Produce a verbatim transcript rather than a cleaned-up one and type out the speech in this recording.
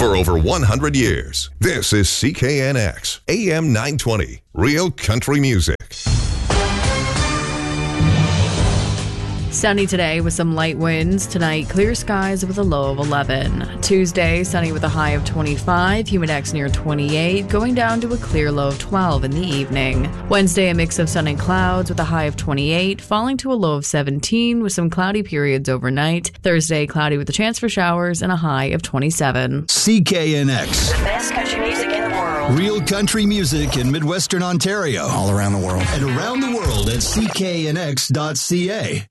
for over one hundred years. This is C K N X, A M nine twenty, Real Country Music. Sunny today with some light winds. Tonight, clear skies with a low of eleven. Tuesday, sunny with a high of twenty-five, humidex near twenty-eight, going down to a clear low of twelve in the evening. Wednesday, a mix of sun and clouds with a high of twenty-eight, falling to a low of seventeen with some cloudy periods overnight. Thursday, cloudy with a chance for showers and a high of twenty-seven. C K N X. The best country music in the world. Real country music in Midwestern Ontario. All around the world. And around the world at C K N X dot C A.